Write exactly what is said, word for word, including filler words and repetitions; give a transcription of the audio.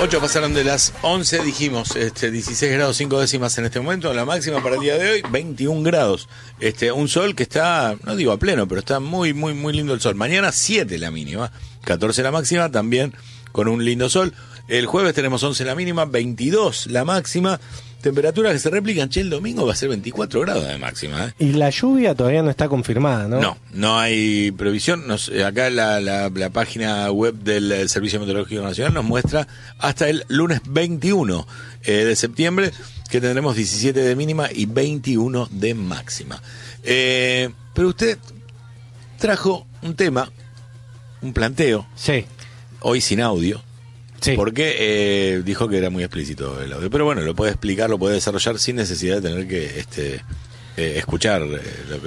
ocho pasaron de las once, dijimos, este, dieciséis grados cinco décimas en este momento, la máxima para el día de hoy, veintiún grados. Este, un sol que está, no digo a pleno, pero está muy, muy, muy lindo el sol. Mañana siete la mínima, catorce la máxima, también con un lindo sol. El jueves tenemos once la mínima, veintidós la máxima. Temperaturas que se replican, che, el domingo va a ser veinticuatro grados de máxima, ¿eh? Y la lluvia todavía no está confirmada, ¿no? No, no hay previsión. Nos, acá la, la, la página web del Servicio Meteorológico Nacional nos muestra hasta el lunes veintiuno eh, de septiembre que tendremos diecisiete de mínima y veintiuno de máxima. Eh, pero usted trajo un tema, un planteo, Sí. hoy sin audio. Sí. Porque eh, dijo que era muy explícito el audio. Pero bueno, lo puede explicar, lo puede desarrollar sin necesidad de tener que este, eh, escuchar eh, lo,